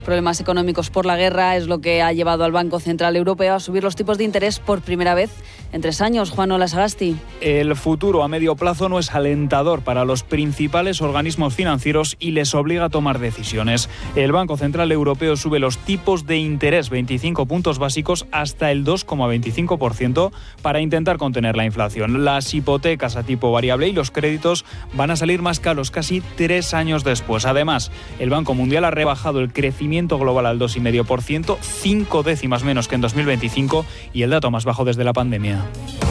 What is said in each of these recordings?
Problemas económicos por la guerra es lo que ha llevado al Banco Central Europeo a subir los tipos de interés por primera vez en 3 años. Juan Olasagasti. El futuro a medio plazo no es alentador para los principales organismos financieros y les obliga a tomar decisiones. El Banco Central Europeo sube los tipos de interés 25 puntos básicos hasta el 2,25% para intentar contener la inflación. Las hipotecas a tipo variable y los créditos van a salir más caros casi 3 años después. Además, el Banco Mundial ha rebajado el crecimiento global al 2,5%, 5 décimas menos que en 2025 y el dato más bajo desde la pandemia.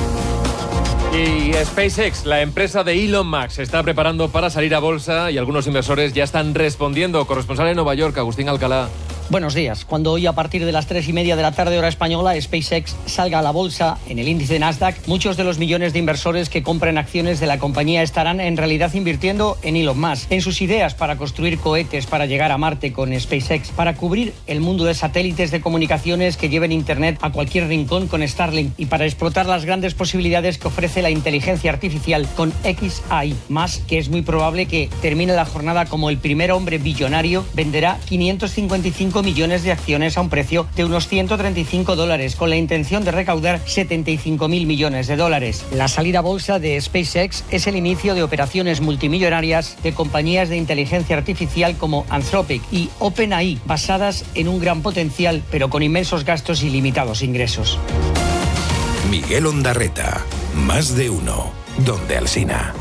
Y SpaceX, la empresa de Elon Musk, se está preparando para salir a bolsa y algunos inversores ya están respondiendo. Corresponsal en Nueva York, Agustín Alcalá. Buenos días. Cuando hoy a partir de las 3:30 de la tarde hora española SpaceX salga a la bolsa en el índice Nasdaq, muchos de los millones de inversores que compren acciones de la compañía estarán en realidad invirtiendo en Elon Musk, en sus ideas para construir cohetes para llegar a Marte con SpaceX, para cubrir el mundo de satélites de comunicaciones que lleven internet a cualquier rincón con Starlink y para explotar las grandes posibilidades que ofrece la inteligencia artificial con XAI. Musk, que es muy probable que termine la jornada como el primer hombre billonario, venderá 555 millones de acciones a un precio de unos $135, con la intención de recaudar 75.000 millones de dólares. La salida a bolsa de SpaceX es el inicio de operaciones multimillonarias de compañías de inteligencia artificial como Anthropic y OpenAI, basadas en un gran potencial, pero con inmensos gastos y limitados ingresos. Miguel Ondarreta, Más de Uno, Donde Alsina.